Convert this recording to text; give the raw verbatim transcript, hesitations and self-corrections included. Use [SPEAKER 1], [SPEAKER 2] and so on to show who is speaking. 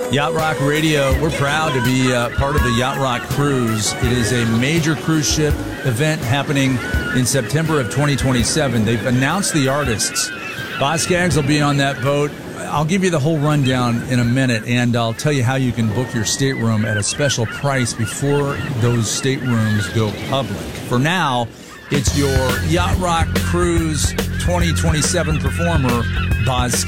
[SPEAKER 1] Yacht Rock Radio, we're proud to be uh, part of the Yacht Rock Cruise. It is a major cruise ship event happening in September of twenty twenty-seven. They've announced the artists. Boz Scaggs will be on that boat. I'll give you the whole rundown in a minute, and I'll tell you how you can book your stateroom at a special price before those staterooms go public. For now, it's your Yacht Rock Cruise twenty twenty-seven performer, Boz Scaggs.